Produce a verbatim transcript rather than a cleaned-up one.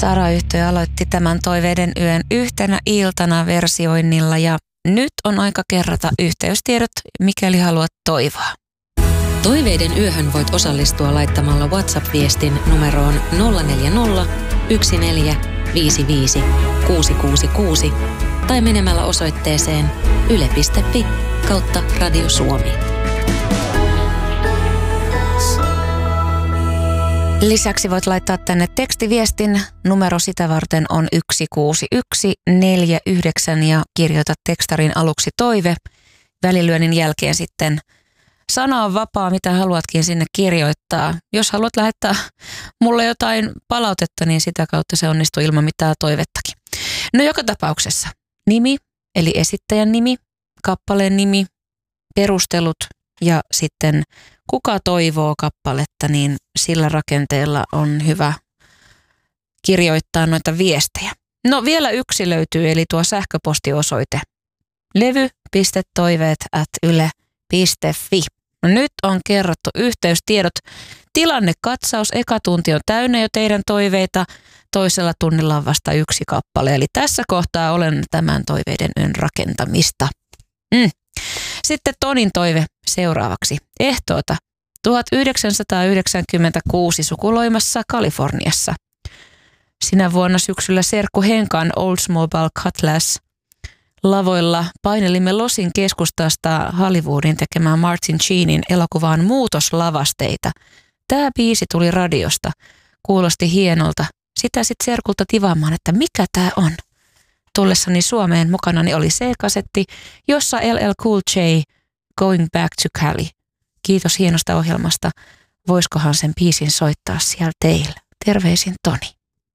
Sara-yhtye aloitti tämän Toiveiden yön yhtenä iltana versioinnilla ja nyt on aika kerrata yhteystiedot, mikäli haluat toivoa. Toiveiden yöhön voit osallistua laittamalla WhatsApp-viestin numeroon nolla neljä nolla, yksi neljä, viisi viisi, kuusi kuusi kuusi tai menemällä osoitteeseen yle piste fi kautta Radio Suomi. Lisäksi voit laittaa tänne tekstiviestin. Numero sitä varten on yksi kuusi yksi neljä yhdeksän ja kirjoita tekstarin aluksi toive. Välilyönnin jälkeen sitten sana on vapaa, mitä haluatkin sinne kirjoittaa. Jos haluat lähettää mulle jotain palautetta, niin sitä kautta se onnistuu ilman mitään toivettakin. No joka tapauksessa nimi, eli esittäjän nimi, kappaleen nimi, perustelut ja sitten kuka toivoo kappaletta, niin sillä rakenteella on hyvä kirjoittaa noita viestejä. No vielä yksi löytyy, eli tuo sähköpostiosoite levy piste toiveet ät yle piste fi. No nyt on kerrottu yhteystiedot. Tilannekatsaus, eka tunti on täynnä jo teidän toiveita. Toisella tunnilla on vasta yksi kappale. Eli tässä kohtaa olen tämän Toiveiden yön rakentamista. Mm. Sitten Tonin toive seuraavaksi. Ehtoota tuhatyhdeksänsataayhdeksänkymmentäkuusi Sukuloimassa, Kaliforniassa. Sinä vuonna syksyllä serkku Henkan Oldsmobile Cutlass lavoilla painelimme Losin keskustasta Hollywoodin tekemään Martin Sheenin elokuvaan Muutoslavasteita. Tämä biisi tuli radiosta. Kuulosti hienolta. Sitä sitten serkulta tivaamaan, että mikä tämä on. Tullessani Suomeen mukanani oli C-kasetti, jossa L L Cool J Going Back to Cali. Kiitos hienosta ohjelmasta. Voiskohan sen biisin soittaa siellä teillä? Terveisin Toni.